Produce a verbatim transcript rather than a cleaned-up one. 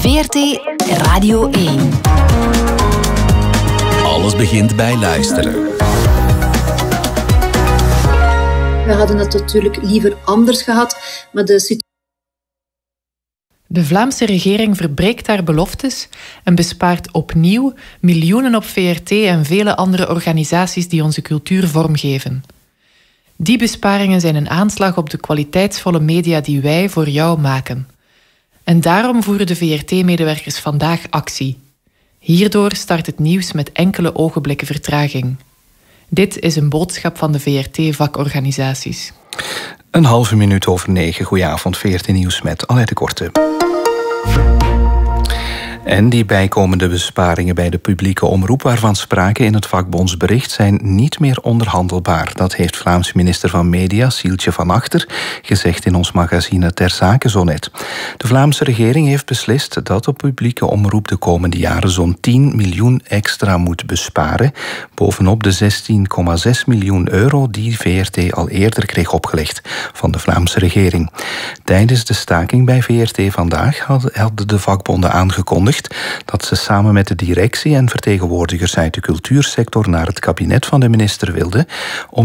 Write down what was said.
V R T Radio één. Alles begint bij luisteren. We hadden het natuurlijk liever anders gehad, maar de situatie... De Vlaamse regering verbreekt haar beloftes en bespaart opnieuw miljoenen op V R T en vele andere organisaties die onze cultuur vormgeven. Die besparingen zijn een aanslag op de kwaliteitsvolle media die wij voor jou maken. En daarom voeren de V R T-medewerkers vandaag actie. Hierdoor start het nieuws met enkele ogenblikken vertraging. Dit is een boodschap van de V R T-vakorganisaties. Een halve minuut over negen. Goedenavond, V R T Nieuws met Alette Korte. En die bijkomende besparingen bij de publieke omroep waarvan sprake in het vakbondsbericht zijn niet meer onderhandelbaar. Dat heeft Vlaams minister van Media, Sieltje van Achter, gezegd in ons magazine Ter Zake zo net. De Vlaamse regering heeft beslist dat de publieke omroep de komende jaren zo'n tien miljoen extra moet besparen, bovenop de zestien komma zes miljoen euro die V R T al eerder kreeg opgelegd van de Vlaamse regering. Tijdens de staking bij V R T vandaag hadden de vakbonden aangekondigd dat ze samen met de directie en vertegenwoordigers uit de cultuursector naar het kabinet van de minister wilden om